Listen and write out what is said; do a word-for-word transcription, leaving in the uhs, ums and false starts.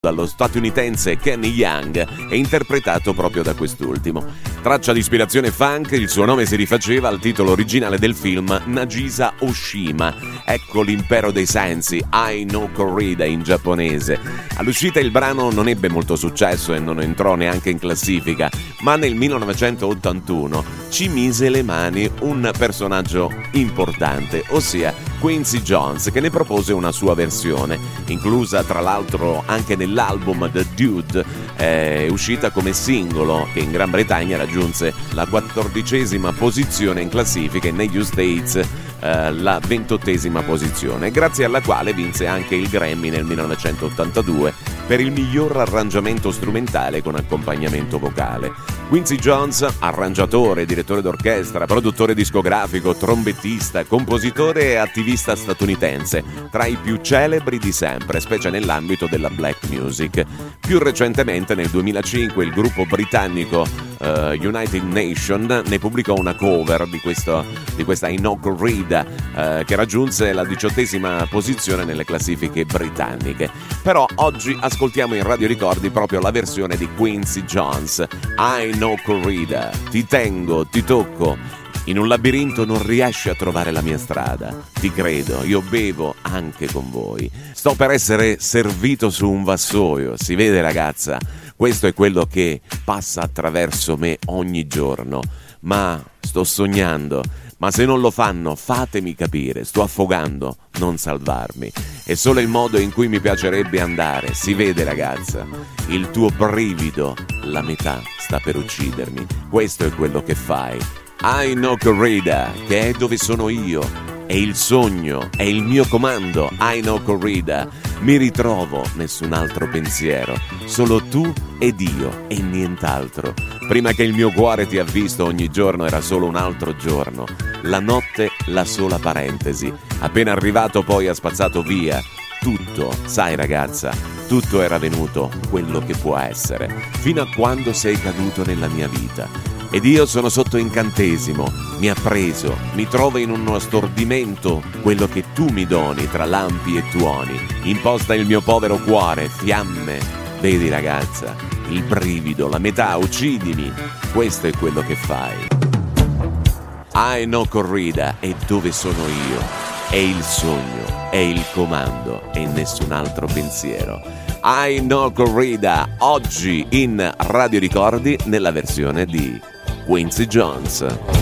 dallo statunitense Kenny Young e interpretato proprio da quest'ultimo. Traccia di ispirazione funk, il suo nome si rifaceva al titolo originale del film Nagisa Oshima, ecco l'impero dei sensi, Ai no Corrida in giapponese. All'uscita il brano non ebbe molto successo e non entrò neanche in classifica, ma nel millenovecentottantuno ci mise le mani un personaggio importante, ossia Quincy Jones, che ne propose una sua versione, inclusa tra l'altro anche nell'album The Dude, eh, uscita come singolo, che in Gran Bretagna raggiunse la quattordicesima posizione in classifica e negli States eh, la ventottesima posizione, grazie alla quale vinse anche il Grammy nel millenovecentottantadue per il miglior arrangiamento strumentale con accompagnamento vocale. Quincy Jones, arrangiatore, direttore d'orchestra, produttore discografico, trombettista, compositore e attivista statunitense, tra i più celebri di sempre, specie nell'ambito della black music. Più recentemente, nel duemilacinque, il gruppo britannico uh, United Nations ne pubblicò una cover di, questo, di questa I No Corrida uh, che raggiunse la diciottesima posizione nelle classifiche britanniche. Però oggi ascoltiamo in Radio Ricordi proprio la versione di Quincy Jones, I No Corrida. Ti tengo, ti tocco, in un labirinto non riesci a trovare la mia strada. Ti credo, io bevo anche con voi. Sto per essere servito su un vassoio, si vede ragazza? Questo è quello che passa attraverso me ogni giorno. Ma sto sognando, ma se non lo fanno fatemi capire, sto affogando, non salvarmi. È solo il modo in cui mi piacerebbe andare, si vede ragazza? Il tuo brivido, la metà sta per uccidermi, questo è quello che fai. I No Corrida, che è dove sono io, è il sogno, è il mio comando, I No Corrida, mi ritrovo, nessun altro pensiero, solo tu ed io e nient'altro. Prima che il mio cuore ti ha visto ogni giorno era solo un altro giorno, la notte la sola parentesi, appena arrivato poi ha spazzato via tutto, sai ragazza, tutto era venuto quello che può essere, fino a quando sei caduto nella mia vita. Ed io sono sotto incantesimo, mi ha preso, mi trovo in uno stordimento, quello che tu mi doni tra lampi e tuoni, imposta il mio povero cuore, fiamme, vedi ragazza, il brivido, la metà, uccidimi, questo è quello che fai. I No Corrida è dove sono io, è il sogno, è il comando e nessun altro pensiero. I No Corrida, oggi in Radio Ricordi nella versione di Quincy Jones.